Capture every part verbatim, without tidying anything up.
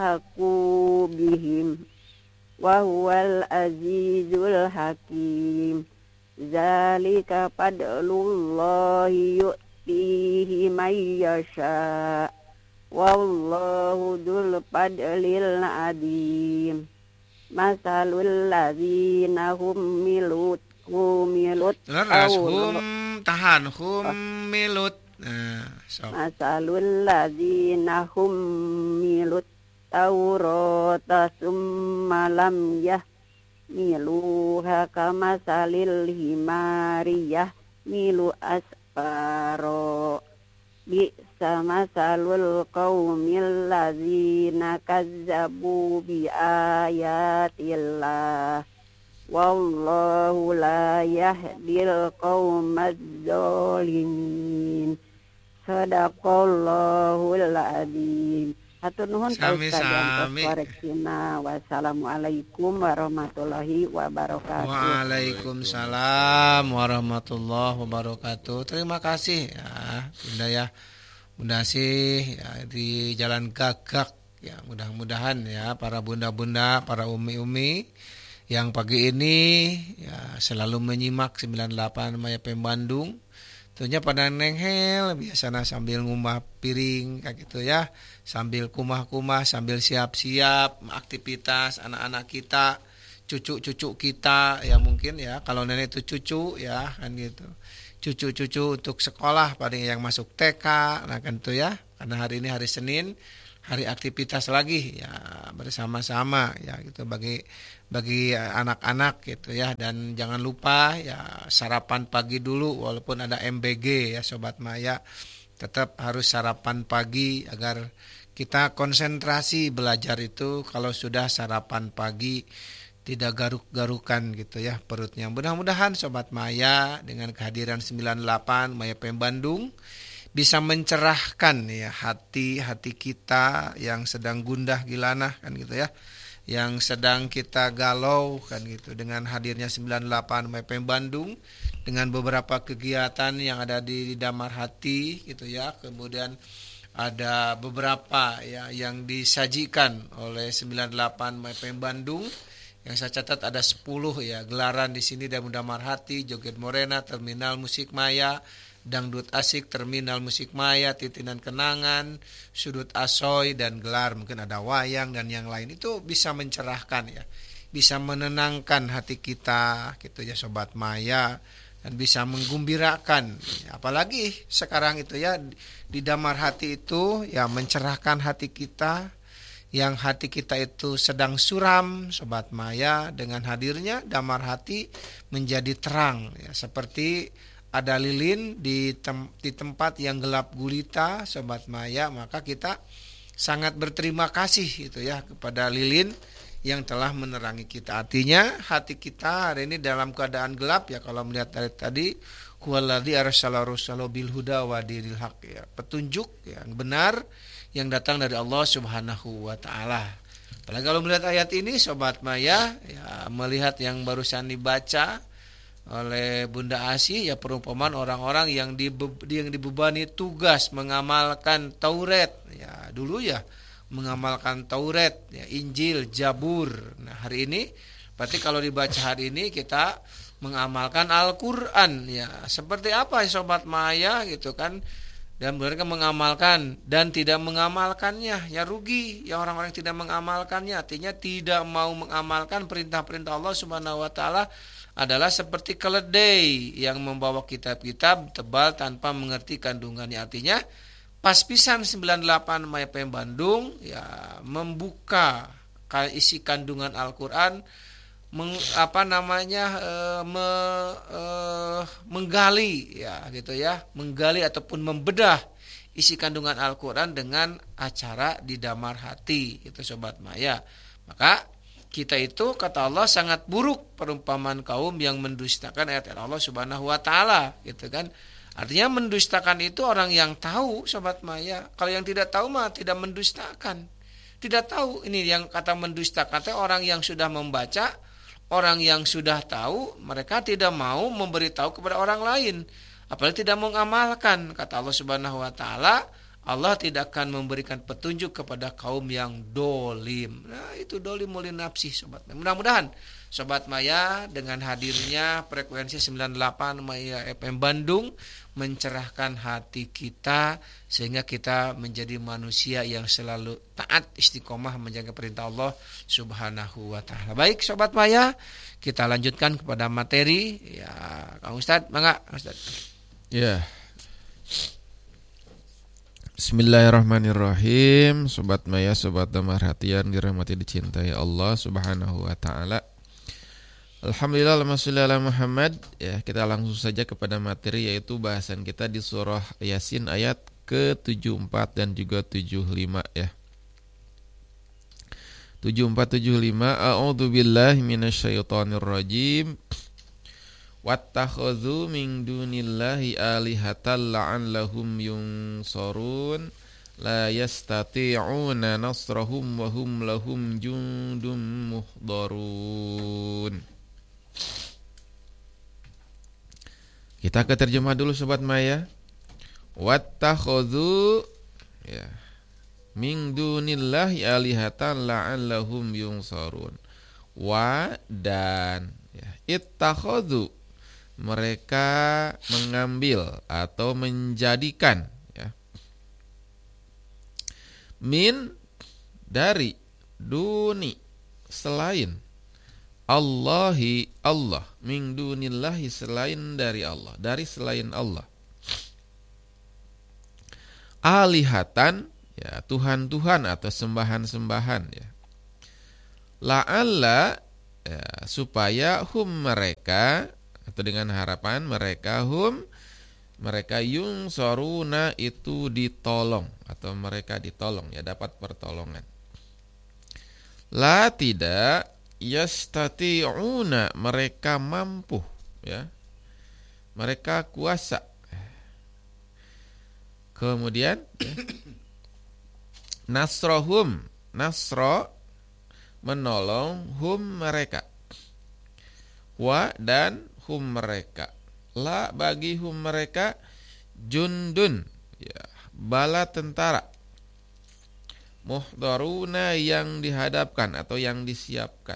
aku bihim wa huwal azizul hakim. Zalika fadlullahi yu'tihi may yasha. Wallahu dzul fadlil adzim. Masalul ladzina hum milut humilut Leras hum tahan hum milut. Nah, so. Masalul ladzina hum milut Taurata summa lam yahmiluha kamasalil himariyah milu asfaro. Bi'sa masalul qaumil ladzina kazzabu bi ayatillah. Wallahu la yahdil qaumadz zalimin. Sadaqallahul adzim. Hatur nuhun Pak Ustaz yang koreksina. Wassalamualaikum warahmatullahi wabarakatuh. Waalaikumsalam warahmatullahi wabarakatuh. Terima kasih ya Bunda ya. Bunda sih ya, di jalan gagak ya, mudah-mudahan ya para bunda-bunda, para umi-umi yang pagi ini ya selalu menyimak sembilan puluh delapan Maya P M Bandung. Tentunya pada nenghel biasanya sambil ngumah piring kayak gitu ya, sambil kumah-kumah, sambil siap-siap aktivitas anak-anak kita, cucu-cucu kita ya mungkin ya, kalau nenek itu cucu ya kan gitu, cucu-cucu untuk sekolah pada yang masuk T K, nah kan itu ya, karena hari ini hari Senin, hari aktivitas lagi ya bersama-sama ya gitu bagi bagi anak-anak gitu ya, dan jangan lupa ya sarapan pagi dulu walaupun ada M B G ya Sobat Maya, tetap harus sarapan pagi agar kita konsentrasi belajar itu. Kalau sudah sarapan pagi tidak garuk-garukan gitu ya perutnya. Mudah-mudahan Sobat Maya dengan kehadiran sembilan puluh delapan Maya P M Bandung bisa mencerahkan ya hati-hati kita yang sedang gundah gilanah kan gitu ya, yang sedang kita galau kan gitu, dengan hadirnya sembilan puluh delapan M P M Bandung dengan beberapa kegiatan yang ada di, di Damar Hati gitu ya. Kemudian ada beberapa ya yang disajikan oleh sembilan puluh delapan M P M Bandung. Yang saya catat ada sepuluh ya gelaran di sini, dan Damar Hati, Joget Morena, Terminal Musik Maya, Dangdut Asik, Terminal Musik Maya, Titinan Kenangan, Sudut Asoy, dan gelar mungkin ada wayang dan yang lain. Itu bisa mencerahkan ya, bisa menenangkan hati kita gitu ya Sobat Maya, dan bisa menggembirakan ya, apalagi sekarang itu ya di Damar Hati itu ya mencerahkan hati kita yang hati kita itu sedang suram Sobat Maya. Dengan hadirnya Damar Hati menjadi terang ya, seperti ada lilin di, tem- di tempat yang gelap gulita Sobat Maya, maka kita sangat berterima kasih itu ya kepada lilin yang telah menerangi kita. Artinya hati kita hari ini dalam keadaan gelap ya, kalau melihat dari tadi huwallazi arsala rasulahu bil huda wa dinil haq ya, petunjuk yang benar yang datang dari Allah Subhanahu wa taala. Apalagi kalau melihat ayat ini Sobat Maya ya, melihat yang barusan dibaca oleh Bunda Asy ya, perumpamaan orang-orang yang dibe- yang dibebani tugas mengamalkan Taurat ya dulu ya, mengamalkan Taurat ya, Injil, Zabur. Nah, hari ini berarti kalau dibaca hari ini kita mengamalkan Al-Qur'an ya. Seperti apa ya Sobat Maya gitu kan? Dan mereka mengamalkan dan tidak mengamalkannya ya rugi ya orang-orang yang tidak mengamalkannya. Artinya tidak mau mengamalkan perintah-perintah Allah Subhanahu wa taala adalah seperti keledai yang membawa kitab-kitab tebal tanpa mengerti kandungannya. Artinya pas pisan sembilan puluh delapan Maya P M Bandung ya membuka isi kandungan Al-Qur'an, meng, apa namanya e, me, e, menggali ya gitu ya, menggali ataupun membedah isi kandungan Al-Qur'an dengan acara di Damar Hati itu Sobat Maya. Maka kita itu kata Allah sangat buruk perumpamaan kaum yang mendustakan ayat Allah Subhanahu wa taala gitu kan. Artinya mendustakan itu orang yang tahu Sobat Maya. Kalau yang tidak tahu mah tidak mendustakan. Tidak tahu, ini yang kata mendustakan itu orang yang sudah membaca, orang yang sudah tahu, mereka tidak mau memberitahu kepada orang lain, apalagi tidak mengamalkan. Kata Allah Subhanahu wa taala, Allah tidak akan memberikan petunjuk kepada kaum yang dolim. Nah, itu dolim mulai nafsi, sobat. Mudah-mudahan Sobat Maya dengan hadirnya frekuensi sembilan puluh delapan Maya F M Bandung mencerahkan hati kita sehingga kita menjadi manusia yang selalu taat istiqomah menjaga perintah Allah Subhanahu wa taala. Baik Sobat Maya, kita lanjutkan kepada materi ya, Kang Ustaz, mangga Ustaz. Ya. Bismillahirrahmanirrahim. Sobat Maya, sobat damar hatian dirahmati dicintai Allah Subhanahu wa taala. Alhamdulillah, Allahumma sholli ala Muhammad. Ya, kita langsung saja kepada materi, yaitu bahasan kita di surah Yasin ayat ke tujuh puluh empat dan juga tujuh puluh lima ya. tujuh puluh empat tujuh puluh lima. A'udzu billahi minasyaitonir rajim. Wattakhadhu min dunillahi alihatan la'allahum yunsurun la yastati'una nasrahum wa hum lahum jundum muhdarun. Kita ke terjemah dulu Sobat Maya. Wattakhadhu ya min dunillahi alihatan la'allahum yunsurun. Wa dan ya, ittakhadhu mereka mengambil atau menjadikan ya, min dari duni selain Allahi Allah, min dunillahi selain dari Allah, dari selain Allah, alihatan ya, Tuhan-Tuhan atau sembahan-sembahan ya, la'alla ya, supaya hum mereka atau dengan harapan mereka hum mereka yungsoruna itu ditolong atau mereka ditolong ya, dapat pertolongan. La tidak yastati'una mereka mampu ya, mereka kuasa. Kemudian ya, nasrohum nasro menolong hum mereka, wa dan hum mereka, la bagi hum mereka, jundun ya, bala tentara, muhdaruna yang dihadapkan atau yang disiapkan.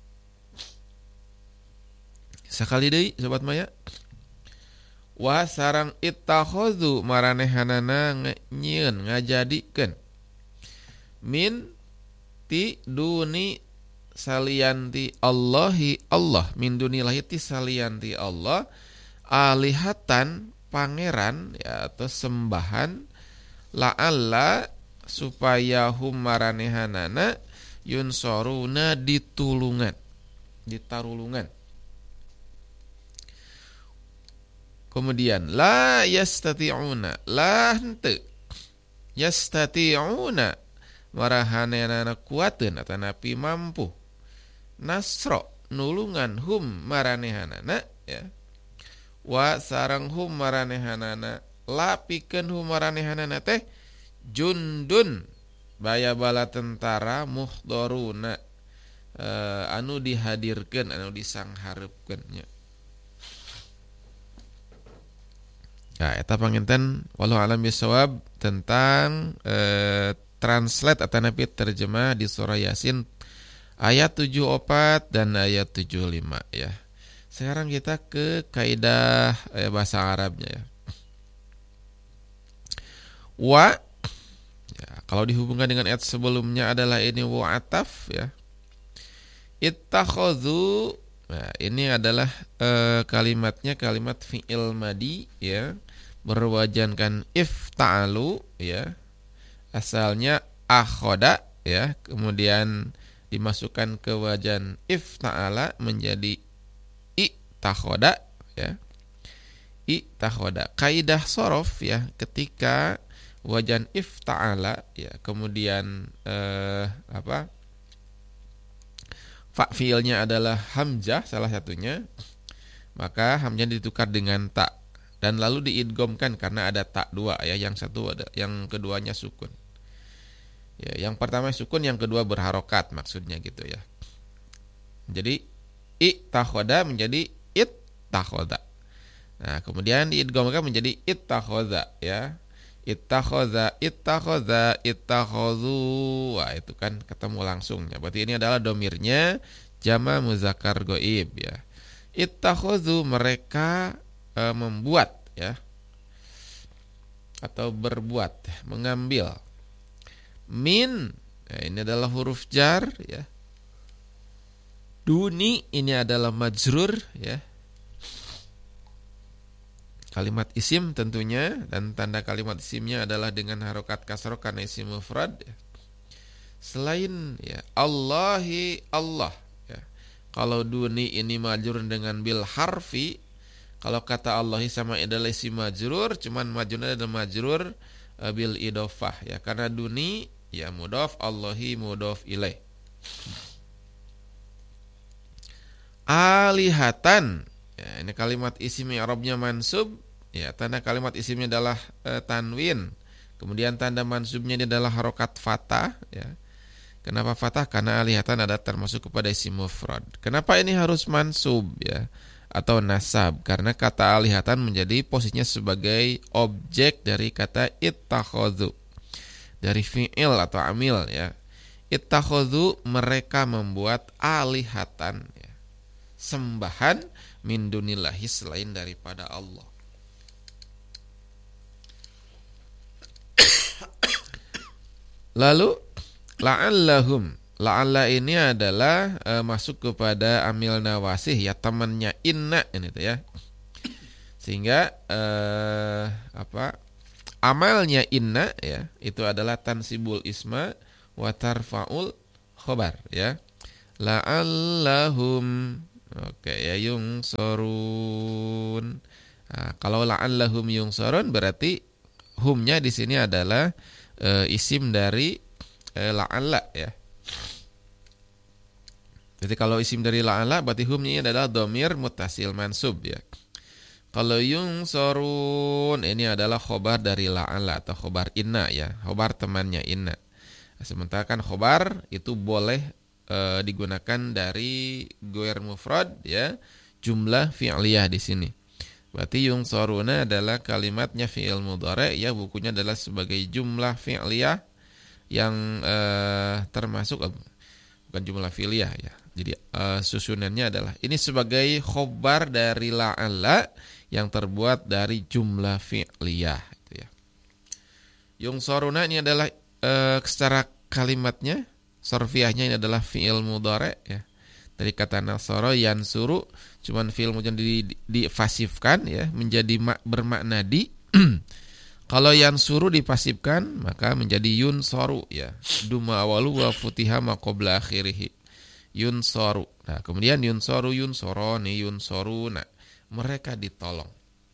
Sekali deui Sobat Maya. Wa sarang ittakhadhu maranehanana nyieun ngajadikeun min ti duni salianti Allahi Allah, min dunillahi ti salianti Allah, alihatan pangeran ya, atau sembahan, la'alla supaya hum maranehanana yunsoruna ditulungan, ditarulungan. Kemudian la yastati'una, la henteu yastati'una marahanana kuateun atau napi mampu, nasro nulungan hum maranehanana ya, wa sarang hum maranehanana lapikeun hum maranehanana teh jundun baya bala tentara, muhdoruna eh, anu dihadirkeun anu disangharepkeun nya. Ya, eta panginten wallahu alam bisawab tentang eh, translate atau napi terjemah di surah Yasin ayat tujuh puluh empat dan ayat tujuh puluh lima ya. Sekarang kita ke kaidah eh, bahasa Arabnya ya. Wa ya, kalau dihubungkan dengan ayat sebelumnya adalah ini wa ataf ya. Ittakhadhu, nah, ini adalah eh, kalimatnya kalimat fi'il madi ya, berwajankan ifta'alu ya. Asalnya akhoda ya, kemudian dimasukkan ke wajan ifta'ala menjadi i'takhoda ya. I'takhoda. Kaidah sorof ya, ketika wajan ifta'ala ya, kemudian eh, apa? Fa fiilnya adalah hamzah salah satunya, maka hamzah ditukar dengan ta dan lalu diidghamkan karena ada ta dua ya, yang satu ada, yang keduanya sukun. Ya, yang pertama sukun, yang kedua berharokat maksudnya gitu ya. Jadi i'takhoda menjadi ittakhoda. Nah, kemudian diidghamkan menjadi ittakhoda ya. Ittakhadha, ittakhadha, ittakhadhu. Wah, itu kan ketemu langsung ya. Berarti ini adalah domirnya jama muzakkar ghaib ya. Ittakhadhu, mereka e, membuat ya. Atau berbuat, mengambil. Min, nah, ini adalah huruf jar ya. Duni, ini adalah majrur ya. Kalimat isim tentunya, dan tanda kalimat isimnya adalah dengan harokat kasroh karena isim mufrad ya. Selain ya Allahi, Allah ya. Kalau duni ini majrur dengan bil harfi, kalau kata Allahi sama adalah isim majrur, cuman majrurnya adalah majrur uh, bil idofah ya, karena duni ya mudhof, Allahi mudhof ilaih. Alihatan ya, ini kalimat isim i'rabnya mansub ya, tanda kalimat isimnya adalah e, tanwin. Kemudian tanda mansubnya ini adalah harokat fathah ya. Kenapa fathah? Karena alihatan ada termasuk kepada isim mufrad. Kenapa ini harus mansub ya atau nasab? Karena kata alihatan menjadi posisinya sebagai objek dari kata ittakhadhu, dari fi'il atau amil ya. Ittakhadhu, mereka membuat alihatan ya, sembahan min dunillahi, selain daripada Allah. Lalu la'allahum, la'alla ini adalah e, masuk kepada amil nawasih ya, temannya inna ini tuh ya. Sehingga e, apa? Amalnya inna ya, itu adalah tansibul isma wa tarfa'ul khobar ya. La'allahum, oke ya, yungsorun. Nah, kalau la'allahum yungsorun berarti humnya di sini adalah E, isim dari e, la'alla ya. Jadi kalau isim dari la'alla berarti humnya adalah dhamir muttasil mansub ya. Kalau yungsorun ini adalah khobar dari la'alla atau khobar inna ya, khobar temannya inna. Sementara kan khobar itu boleh e, digunakan dari ghair mufrad ya, jumlah fi'liyah di sini. Berarti yungsoruna adalah kalimatnya fi'il mudhari ya, bukunya adalah sebagai jumlah fi'liyah yang eh, termasuk bukan jumlah fi'liyah ya. Jadi eh, susunannya adalah ini sebagai khobar dari la'alla yang terbuat dari jumlah fi'liyah gitu ya. Yungsoruna ini adalah eh, secara kalimatnya sorfiyahnya ini adalah fi'il mudhari ya. Dari kata nasara yansuru, cuman fi'il mudhari dipasifkan ya, menjadi mak, bermakna di. Kalau yansuru dipasifkan maka menjadi yunsoru ya. Duma awalu wa futiha ma qabla akhirih. Yunsoru. Nah, kemudian yunsoru, yunsoroni, yunsoruna. Mereka ditolong.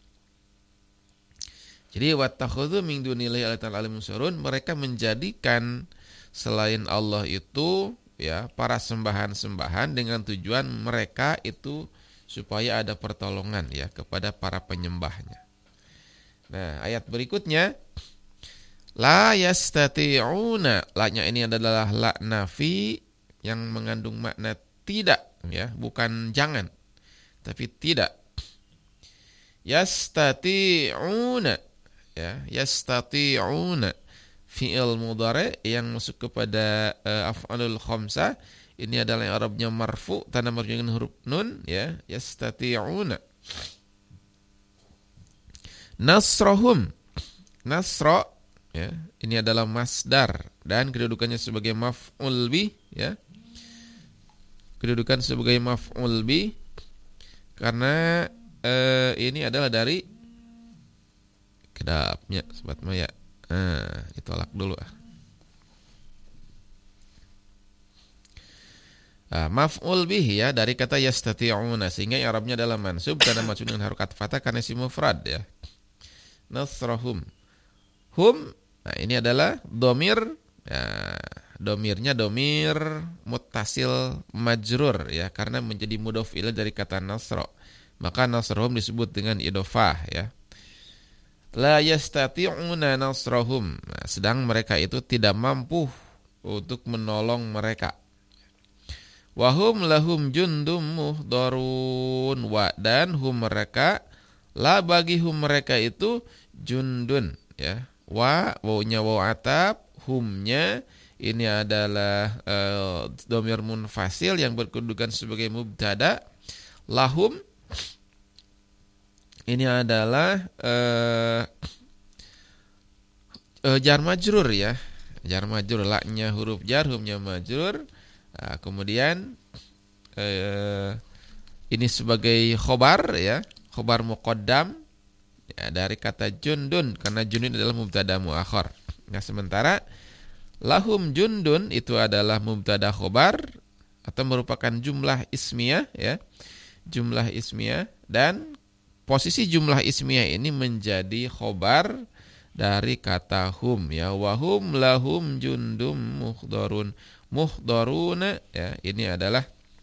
Jadi wattakhudhu min dunillahi alatan surun, mereka menjadikan selain Allah itu ya para sembahan-sembahan dengan tujuan mereka itu supaya ada pertolongan ya kepada para penyembahnya. Nah, ayat berikutnya la yastati'una, la-nya ini adalah la nafi yang mengandung makna tidak ya, bukan jangan tapi tidak. Yastati'una ya, yastati'una fi'il mudhari yang masuk kepada uh, af'alul khamsah. Ini adalah yang Arabnya marfu, tanda marfu dengan huruf nun ya, yastati'una. Nasrahum, nasra ya, ini adalah masdar dan kedudukannya sebagai maf'ul bih ya. Kedudukan sebagai maf'ul bih karena uh, ini adalah dari kedapnya sobat maya. Nah, ditolak dulu ah. Nah, maf'ul bih ya dari kata yastati'una, sehingga i'rabnya adalah mansub karena mansub dengan harokat fathah karena isim mufrad ya. Nasrahum. Hum, nah ini adalah domir ya, domirnya domir muttasil majrur ya, karena menjadi mudhof ilaih dari kata nasra. Maka nasrahum disebut dengan idofah ya. La yastati'una nasrahum. Nah, sedang mereka itu tidak mampu untuk menolong mereka. Wahum lahum jundum muhdarun, wa dan hum mereka, la bagi hum mereka itu jundun ya, wa, wawunya waw atap, humnya ini adalah uh, dhamir munfasil yang berkedudukan sebagai mubtada. Lahum ini adalah uh, uh, jar majrur ya. Jar majrur, la-nya huruf jar, humnya majrur. Nah, kemudian uh, ini sebagai khobar ya, khobar muqaddam ya, dari kata jundun, karena jundun adalah mubtada muakhar. Nah, sementara lahum jundun itu adalah mubtada khobar atau merupakan jumlah ismiyah ya, jumlah ismiyah, dan posisi jumlah ismiyah ini menjadi khobar dari kata hum ya, wahum lahum jundum muhdharun, muhdharuna ya, ini adalah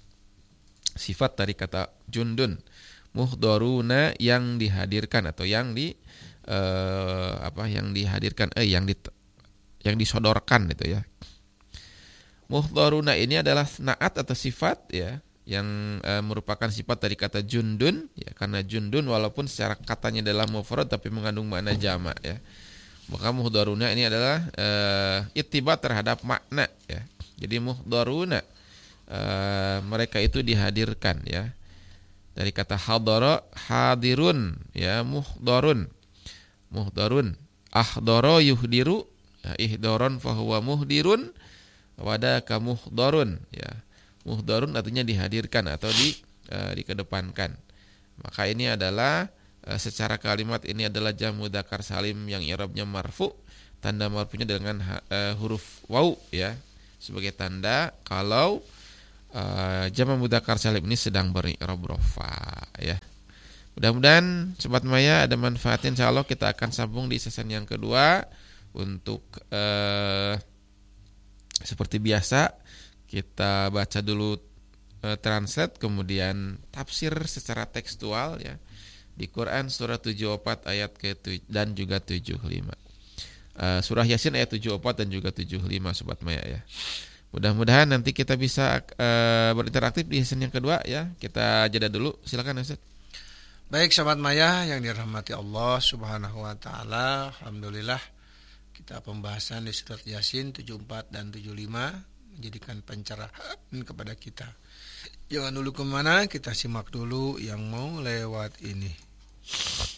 sifat dari kata jundun, muhdharuna yang dihadirkan atau yang di eh, apa yang dihadirkan eh yang di yang disodorkan itu ya. Muhdharuna ini adalah naat atau sifat ya, yang e, merupakan sifat dari kata jundun ya, karena jundun walaupun secara katanya adalah mufrad tapi mengandung makna jamak ya. Maka muhdharuna ini adalah e, ittiba terhadap makna ya. Jadi muhdharuna e, mereka itu dihadirkan ya. Dari kata hadara, hadirun ya, muhdharun. Muhdharun, ahdara yuhdiru ya, ihdaron fahuwa muhdirun, wadaka muhdharun ya. Muhdharun artinya dihadirkan atau di uh, dikedepankan. Maka ini adalah uh, secara kalimat ini adalah jamu dzakar salim yang i'rabnya marfu, tanda marfunya dengan uh, huruf waw ya, sebagai tanda kalau uh, jamu dzakar salim ini sedang beri'rab rafa ya. Mudah-mudahan Sobat Maya ada manfaatnya, insyaallah. Kita akan sambung di season yang kedua. Untuk uh, seperti biasa kita baca dulu uh, translate, kemudian tafsir secara tekstual ya di Quran surah tujuh puluh empat ayat ke dan juga tujuh puluh lima. Uh, surah Yasin ayat tujuh puluh empat dan juga tujuh puluh lima Sobat Maya ya. Mudah-mudahan nanti kita bisa uh, berinteraktif di season yang kedua ya. Kita jeda dulu, silakan Ustaz. Baik Sobat Maya yang dirahmati Allah Subhanahu wa taala, alhamdulillah kita pembahasan di surat Yasin tujuh puluh empat dan tujuh puluh lima menjadikan pencerahan kepada kita. Jangan dulu kemana, kita simak dulu yang mau lewat ini.